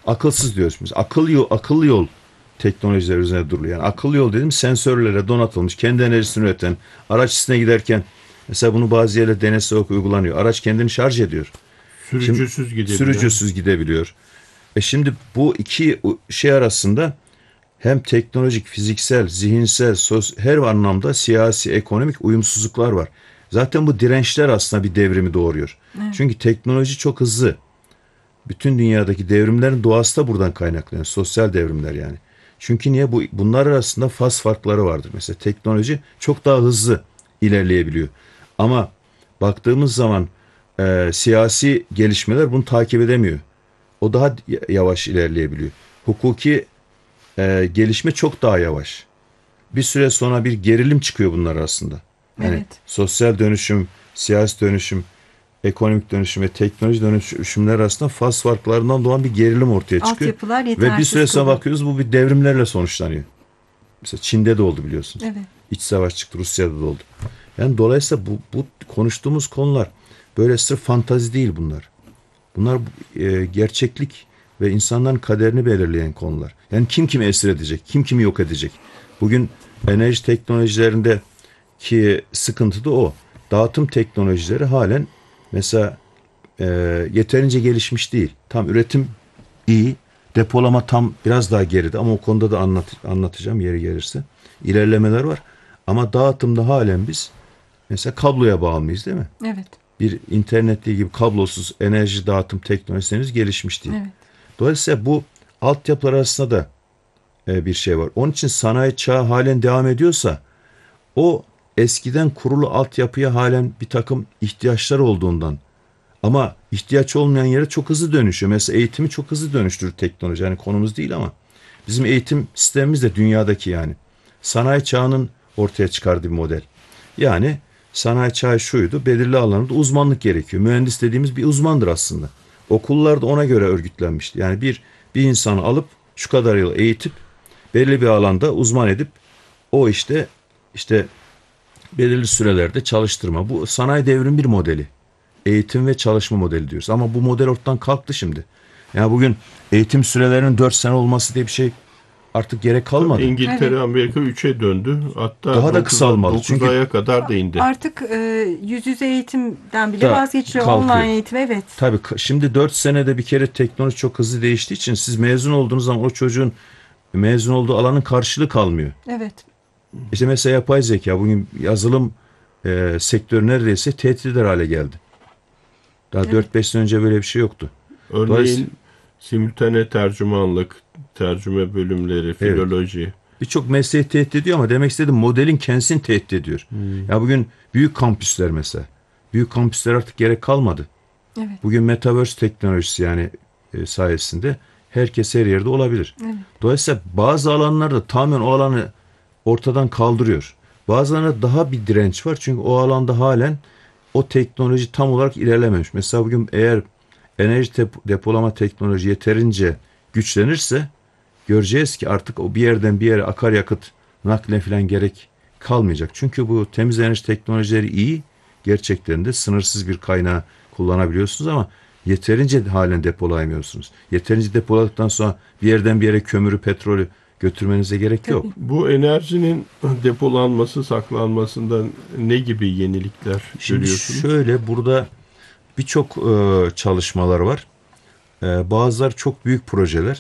akılsız diyoruz biz. Akıllı yol teknolojiler üzerine duruluyor. Yani akıllı yol dedim, sensörlere donatılmış, kendi enerjisini üreten, araç üstüne giderken mesela bunu bazı yerlerde deneysel olarak uygulanıyor. Araç kendini şarj ediyor. Şimdi Sürücüsüz gidebiliyor. sürücüsüz gidebiliyor. Şimdi bu iki şey arasında hem teknolojik, fiziksel, zihinsel, her anlamda siyasi, ekonomik uyumsuzluklar var. Zaten bu dirençler aslında bir devrimi doğuruyor. Evet. Çünkü teknoloji çok hızlı. Bütün dünyadaki devrimlerin doğası da buradan kaynaklanıyor. Sosyal devrimler yani. Çünkü niye? Bunlar arasında faz farkları vardır. Mesela teknoloji çok daha hızlı ilerleyebiliyor. Ama baktığımız zaman siyasi gelişmeler bunu takip edemiyor. O daha yavaş ilerleyebiliyor. Hukuki gelişme çok daha yavaş. Bir süre sonra bir gerilim çıkıyor bunlar arasında. Yani Evet. sosyal dönüşüm, siyasi dönüşüm, ekonomik dönüşüm ve teknoloji dönüşümler arasında faz farklarından doğan bir gerilim ortaya çıkıyor. Altyapılar Ve yetersiz bir süre sonra kalıyor. bakıyoruz bu bir devrimlerle sonuçlanıyor. Mesela Çin'de de oldu biliyorsunuz. Evet. İç savaş çıktı, Rusya'da da oldu. Yani dolayısıyla bu konuştuğumuz konular böyle sırf fantazi değil bunlar. Bunlar gerçeklik ve insanların kaderini belirleyen konular. Yani kim kimi esir edecek, kim kimi yok edecek. Bugün enerji teknolojilerindeki sıkıntı da o. Dağıtım teknolojileri halen mesela e, yeterince gelişmiş değil. Tam üretim iyi, depolama tam biraz daha geride ama o konuda da anlatacağım yeri gelirse. İlerlemeler var ama dağıtımda halen biz mesela kabloya bağımlıyız değil mi? Evet. Bir internetli gibi kablosuz enerji dağıtım teknolojisi henüz gelişmiş değil. Evet. Dolayısıyla bu altyapılar arasında da bir şey var. Onun için sanayi çağı halen devam ediyorsa o eskiden kurulu altyapıya halen bir takım ihtiyaçlar olduğundan ama ihtiyaç olmayan yere çok hızlı dönüşüyor. Mesela eğitimi çok hızlı dönüştürür teknoloji. Yani konumuz değil ama bizim eğitim sistemimiz de dünyadaki yani. Sanayi çağının ortaya çıkardığı bir model. Yani sanayi çağı şuydu, belirli alanında uzmanlık gerekiyor. Mühendis dediğimiz bir uzmandır aslında. Okullar da ona göre örgütlenmişti. Yani bir insanı alıp şu kadar yıl eğitip belirli bir alanda uzman edip o işte belirli sürelerde çalıştırma. Bu sanayi devrim bir modeli. Eğitim ve çalışma modeli diyoruz. Ama bu model ortadan kalktı şimdi. Yani bugün eğitim sürelerinin 4 sene olması diye bir şey artık gerek kalmadı. İngiltere, Evet. Amerika 3'e döndü. Hatta Daha da 9, kısalmalı. 9 Çünkü aya kadar da indi. Artık yüz yüze eğitimden bile da vazgeçiliyor. kalkıyor. Online eğitim, evet. Tabii şimdi 4 senede bir kere teknoloji çok hızlı değiştiği için siz mezun olduğunuz zaman o çocuğun mezun olduğu alanın karşılığı kalmıyor. Evet. İşte mesela yapay zeka bugün yazılım sektörü neredeyse tehdit eder hale geldi. Daha Evet. 4-5 sene önce böyle bir şey yoktu. Örneğin simültane tercümanlık, tercüme bölümleri, Evet. filoloji. Birçok mesleği tehdit ediyor ama demek istediğim modelin kendisini tehdit ediyor. Ya bugün büyük kampüsler mesela. Büyük kampüsler artık gerek kalmadı. Evet. Bugün Metaverse teknolojisi yani sayesinde herkes her yerde olabilir. Evet. Dolayısıyla bazı alanlarda tamamen o alanı ortadan kaldırıyor. Bazılarında daha bir direnç var. Çünkü o alanda halen o teknoloji tam olarak ilerlememiş. Mesela bugün eğer enerji depolama teknoloji yeterince güçlenirse göreceğiz ki artık o bir yerden bir yere akaryakıt nakline falan gerek kalmayacak. Çünkü bu temiz enerji teknolojileri iyi. Gerçekten de sınırsız bir kaynağı kullanabiliyorsunuz ama yeterince halen depolayamıyorsunuz. Yeterince depoladıktan sonra bir yerden bir yere kömürü, petrolü götürmenize gerek yok. Bu enerjinin depolanması, saklanmasında ne gibi yenilikler Şimdi görüyorsunuz? şöyle burada birçok çalışmalar var. Bazıları çok büyük projeler.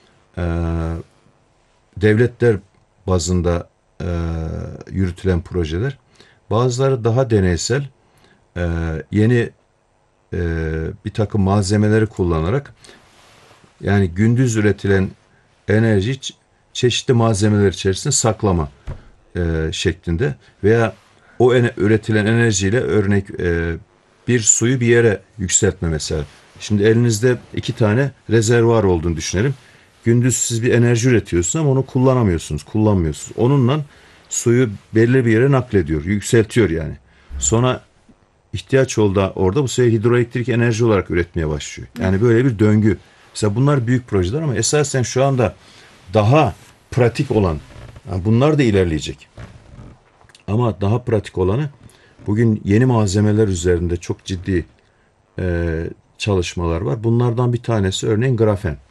Devletler bazında yürütülen projeler. Bazıları daha deneysel, yeni bir takım malzemeleri kullanarak yani gündüz üretilen enerji çeşitli malzemeler içerisinde saklama şeklinde veya o üretilen enerjiyle örnek bir suyu bir yere yükseltme mesela. Şimdi elinizde 2 tane rezervuar olduğunu düşünelim. Gündüz siz bir enerji üretiyorsunuz ama onu kullanmıyorsunuz. Onunla suyu belli bir yere naklediyor, yükseltiyor yani. Sonra ihtiyaç oldu orada bu sefer hidroelektrik enerji olarak üretmeye başlıyor. Yani böyle bir döngü. Mesela bunlar büyük projeler ama esasen şu anda daha pratik olan, yani bunlar da ilerleyecek. Ama daha pratik olanı bugün yeni malzemeler üzerinde çok ciddi çalışmalar var. Bunlardan bir tanesi örneğin grafen.